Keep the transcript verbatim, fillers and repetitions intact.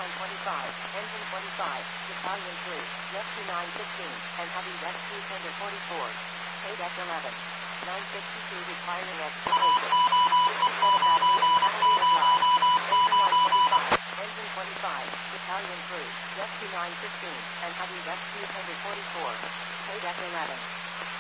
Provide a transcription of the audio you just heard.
nine twenty-five, engine twenty-five, battalion three, rescue nine fifteen, and heavy rescue tender forty-four. Paydeck eleven. nine sixty-two requiring excavation. sixty-seven Battery and Catalina Drive. Engine nine twenty-five, engine twenty-five, battalion three, rescue nine fifteen, and heavy rescue tender forty-four. Paydeck eleven.